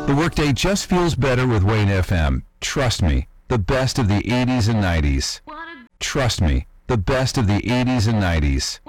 The workday just feels better with Wayne FM. Trust me, the best of the 80s and 90s. Trust me, the best of the 80s and 90s.